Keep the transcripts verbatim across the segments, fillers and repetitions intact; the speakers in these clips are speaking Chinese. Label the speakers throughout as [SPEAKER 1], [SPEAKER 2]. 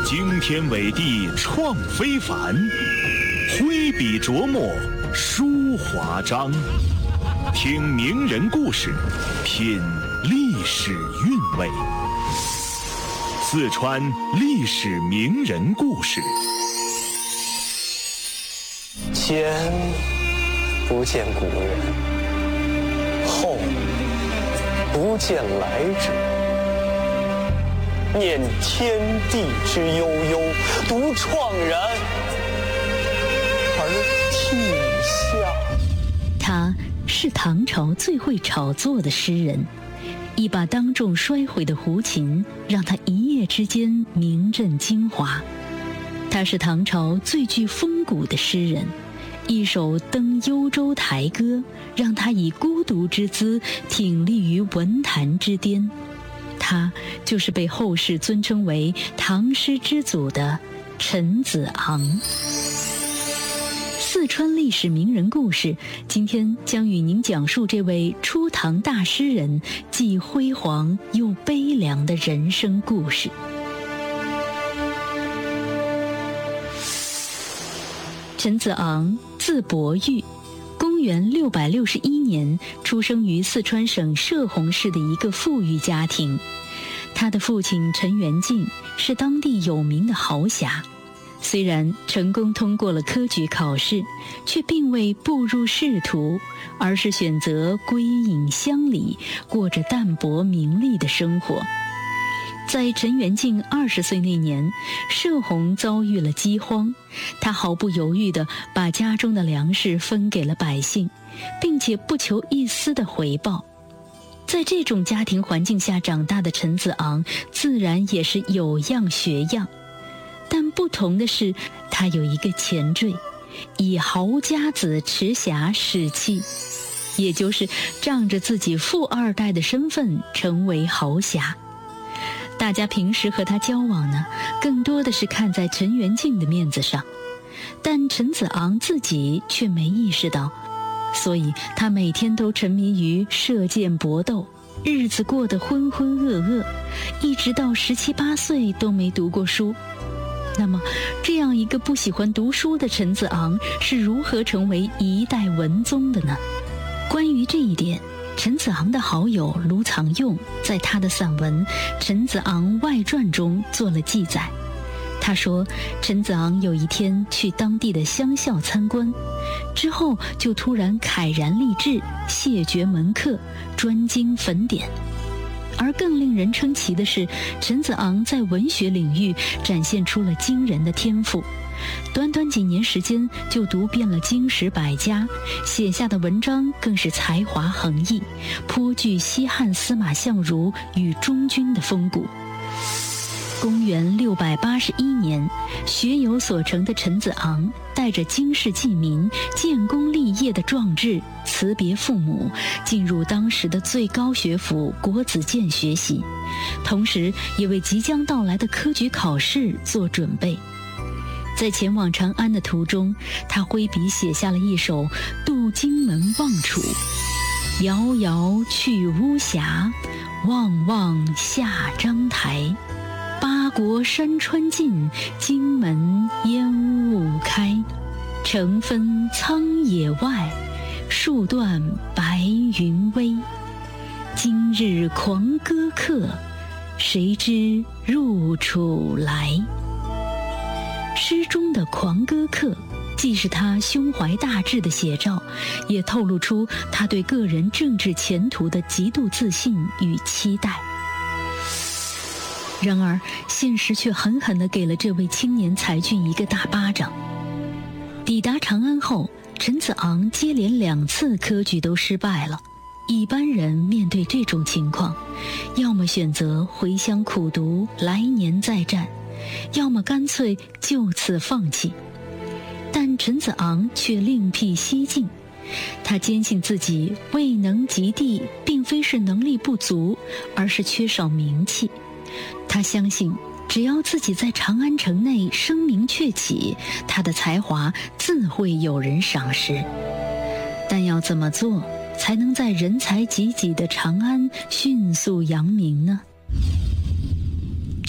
[SPEAKER 1] 惊天伟地创非凡，挥笔琢磨书华章。听名人故事，品历史韵味。四川历史名人故事。
[SPEAKER 2] 前不见古人，后不见来者。念天地之悠悠，独怆然而涕下。
[SPEAKER 3] 他是唐朝最会炒作的诗人，一把当众摔毁的胡琴让他一夜之间名震京华。他是唐朝最具风骨的诗人，一首《登幽州台歌》让他以孤独之姿挺立于文坛之巅。他就是被后世尊称为唐诗之祖的陈子昂。四川历史名人故事，今天将与您讲述这位初唐大诗人既辉煌又悲凉的人生故事。陈子昂，字伯玉，公元六百六十一年出生于四川省射洪市的一个富裕家庭。他的父亲陈元敬是当地有名的豪侠，虽然成功通过了科举考试，却并未步入仕途，而是选择归隐乡里，过着淡泊名利的生活。在陈元敬二十岁那年，射洪遭遇了饥荒，他毫不犹豫地把家中的粮食分给了百姓，并且不求一丝的回报。在这种家庭环境下长大的陈子昂，自然也是有样学样。但不同的是，他有一个前缀，以豪家子迟侠使气，也就是仗着自己富二代的身份成为豪侠。大家平时和他交往呢，更多的是看在陈元敬的面子上，但陈子昂自己却没意识到，所以他每天都沉迷于射箭搏斗，日子过得浑浑噩噩，一直到十七八岁都没读过书。那么，这样一个不喜欢读书的陈子昂是如何成为一代文宗的呢？关于这一点，陈子昂的好友卢藏用在他的散文《陈子昂外传》中做了记载。他说，陈子昂有一天去当地的乡校参观，之后就突然慨然立志，谢绝门客，专精粉点。而更令人称奇的是，陈子昂在文学领域展现出了惊人的天赋，短短几年时间就读遍了经史百家，写下的文章更是才华横溢，颇具西汉司马相如与忠君的风骨。公元六百八十一年，学有所成的陈子昂带着经世济民、建功立业的壮志，辞别父母，进入当时的最高学府国子监学习，同时也为即将到来的科举考试做准备。在前往长安的途中，他挥笔写下了一首《渡荆门望楚》：遥遥去巫峡，望望下章台。八国山川尽，荆门烟雾开。城分苍野外，树断白云微。今日狂歌客，谁知入楚来。诗中的狂歌客既是他胸怀大志的写照，也透露出他对个人政治前途的极度自信与期待。然而现实却狠狠地给了这位青年才俊一个大巴掌。抵达长安后，陈子昂接连两次科举都失败了。一般人面对这种情况，要么选择回乡苦读，来年再战，要么干脆就此放弃。但陈子昂却另辟蹊径，他坚信自己未能及第，并非是能力不足，而是缺少名气。他相信，只要自己在长安城内声名鹊起，他的才华自会有人赏识。但要怎么做，才能在人才济济的长安迅速扬名呢？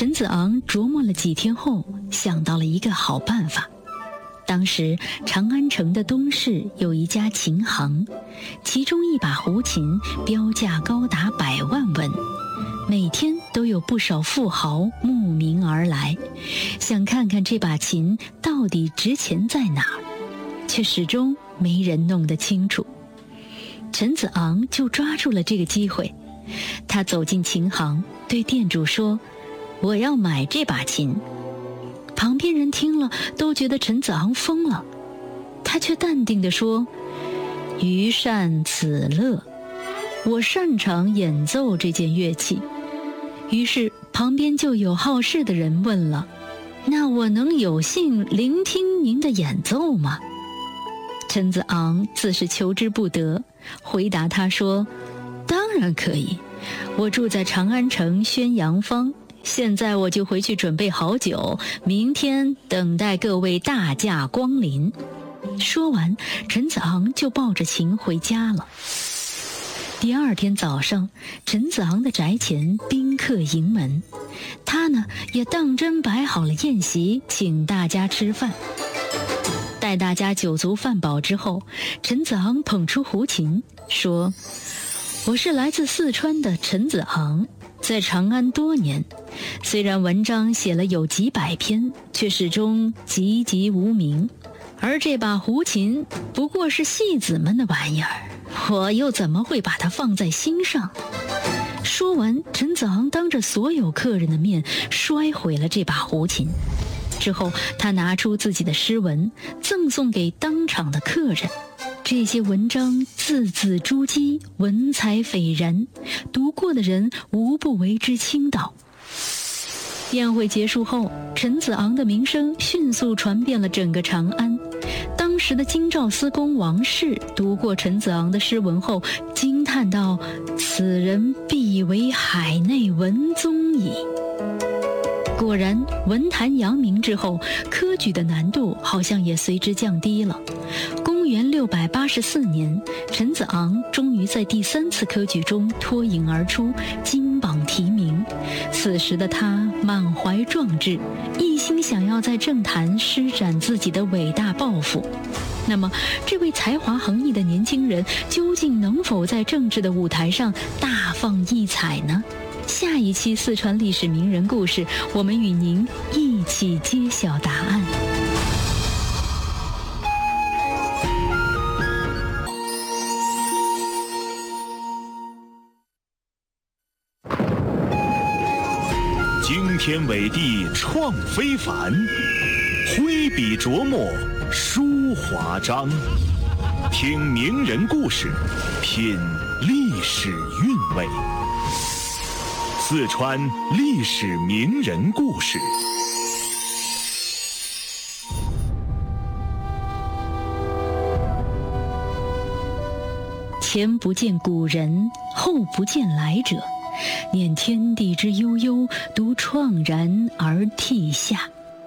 [SPEAKER 3] 陈子昂琢磨了几天后，想到了一个好办法。当时长安城的东市有一家琴行，其中一把胡琴标价高达百万文，每天都有不少富豪慕名而来，想看看这把琴到底值钱在哪儿，却始终没人弄得清楚。陈子昂就抓住了这个机会，他走进琴行，对店主说：“我要买这把琴。”旁边人听了都觉得陈子昂疯了，他却淡定地说：“余善此乐，我擅长演奏这件乐器。”于是旁边就有好事的人问了：“那我能有幸聆听您的演奏吗？”陈子昂自是求之不得，回答他说：“当然可以，我住在长安城宣阳坊，现在我就回去准备好酒，明天等待各位大驾光临。”说完，陈子昂就抱着琴回家了。第二天早上，陈子昂的宅前宾客迎门，他呢也当真摆好了宴席，请大家吃饭。待大家酒足饭饱之后，陈子昂捧出胡琴，说：“我是来自四川的陈子昂，在长安多年，虽然文章写了有几百篇，却始终籍籍无名。而这把胡琴不过是戏子们的玩意儿，我又怎么会把它放在心上？”说完，陈子昂当着所有客人的面摔毁了这把胡琴。之后，他拿出自己的诗文，赠送给当场的客人。这些文章字字珠玑，文采斐然，读过的人无不为之倾倒。宴会结束后，陈子昂的名声迅速传遍了整个长安。当时的京兆司公王氏读过陈子昂的诗文后，惊叹道：“此人必为海内文宗矣。”果然，文坛扬名之后，科举的难度好像也随之降低了。公元六百八十四年，陈子昂终于在第三次科举中脱颖而出，金榜题名。此时的他满怀壮志，一心想要在政坛施展自己的伟大抱负。那么，这位才华横溢的年轻人究竟能否在政治的舞台上大放异彩呢？下一期四川历史名人故事，我们与您一起揭晓答案。
[SPEAKER 1] 惊天伟地创非凡，挥笔琢磨书华章。听名人故事，品历史韵味。四川历史名人故事。
[SPEAKER 3] 前不见古人，后不见来者，念天地之悠悠，独怆然而涕下。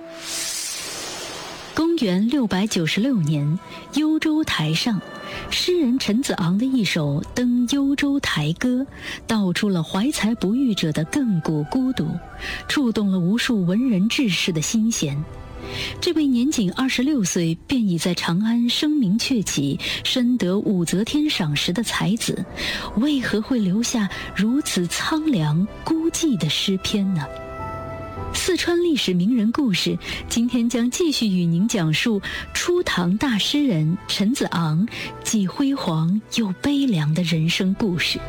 [SPEAKER 3] 公元六百九十六年，幽州台上，诗人陈子昂的一首《登幽州台歌》，道出了怀才不遇者的亘古孤独，触动了无数文人志士的心弦。这位年仅二十六岁便已在长安声名鹊起，深得武则天赏识的才子，为何会留下如此苍凉孤寂的诗篇呢？四川历史名人故事，今天将继续与您讲述初唐大诗人陈子昂既辉煌又悲凉的人生故事。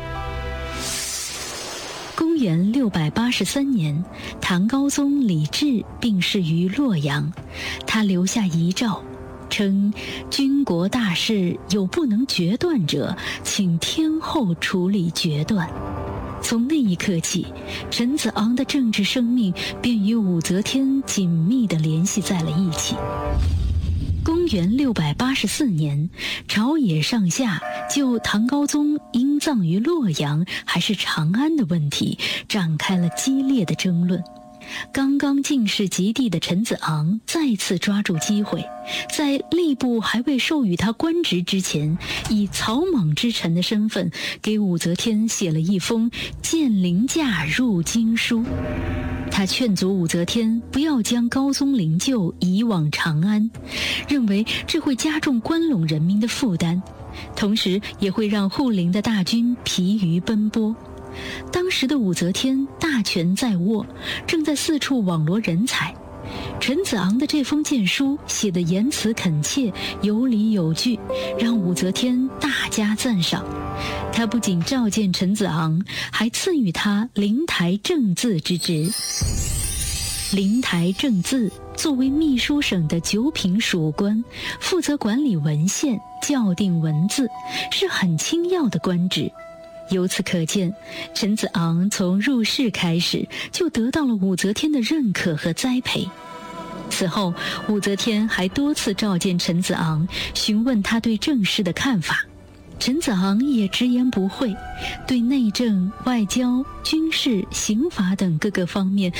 [SPEAKER 3] 公元六百八十三年，唐高宗李治病逝于洛阳，他留下遗诏，称军国大事有不能决断者，请天后处理决断。从那一刻起，陈子昂的政治生命便与武则天紧密地联系在了一起。公元六百八十四年，朝野上下就唐高宗应葬于洛阳还是长安的问题展开了激烈的争论。 刚刚进士及第的陈子昂再次抓住机会，在吏部还未授予他官职之前，以草莽之臣的身份给武则天写了一封荐凌驾入京书。他劝阻武则天不要将高宗灵柩移往长安，认为这会加重关陇人民的负担，同时也会让护灵的大军疲于奔波。当时的武则天大权在握，正在四处网罗人才。陈子昂的这封荐书写得言辞恳切，有理有据，让武则天大加赞赏。他不仅召见陈子昂，还赐予他灵台正字之职。灵台正字作为秘书省的九品属官，负责管理文献、校订文字，是很轻要的官职。由此可见，陈子昂从入仕开始就得到了武则天的认可和栽培。此后，武则天还多次召见陈子昂，询问他对政事的看法。陈子昂也直言不讳，对内政、外交、军事、刑法等各个方面